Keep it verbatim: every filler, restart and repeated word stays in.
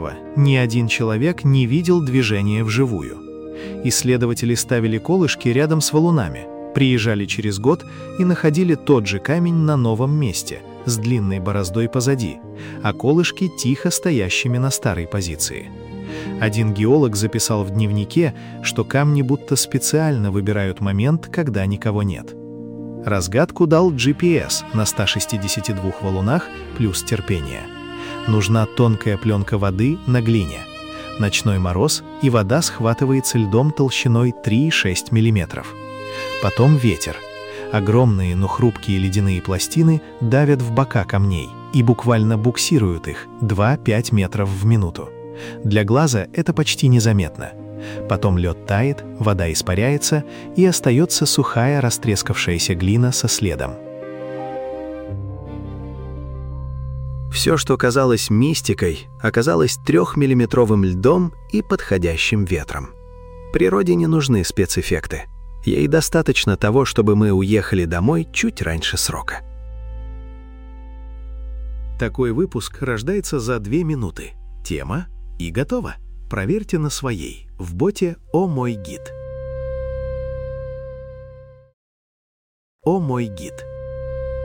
этого ни один человек не видел движения вживую. Исследователи ставили колышки рядом с валунами, приезжали через год и находили тот же камень на новом месте, с длинной бороздой позади, а колышки тихо стоящими на старой позиции. Один геолог записал в дневнике, что камни будто специально выбирают момент, когда никого нет. Разгадку дал джи пи эс на ста шестидесяти двух валунах плюс терпение. Нужна тонкая пленка воды на глине. Ночной мороз, и вода схватывается льдом толщиной три и шесть миллиметров. Потом ветер. Огромные, но хрупкие ледяные пластины давят в бока камней и буквально буксируют их два-пять метров в минуту. Для глаза это почти незаметно. Потом лед тает, вода испаряется, и остается сухая растрескавшаяся глина со следом. Все, что казалось мистикой, оказалось трехмиллиметровым льдом и подходящим ветром. Природе не нужны спецэффекты. Ей достаточно того, чтобы мы уехали домой чуть раньше срока. Такой выпуск рождается за две минуты. Тема и готово. Проверьте на своей в боте «О мой гид». «О мой гид».